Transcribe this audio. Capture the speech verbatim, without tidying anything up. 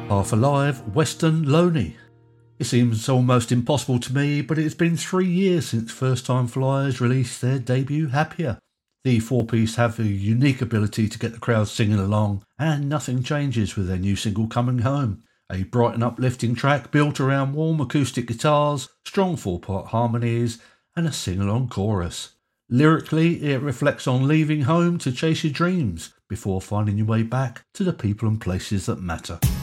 Half Alive, Western Loney. It seems almost impossible to me, but it's been three years since First Time Flyers released their debut Happier. The four-piece have a unique ability to get the crowd singing along, and nothing changes with their new single Coming Home. A bright and uplifting track built around warm acoustic guitars, strong four-part harmonies, and a sing-along chorus. Lyrically, it reflects on leaving home to chase your dreams before finding your way back to the people and places that matter.